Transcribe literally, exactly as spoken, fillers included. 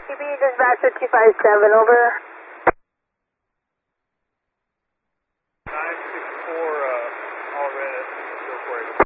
T B, dispatcher two five seven, over. nine six four, uh, all red,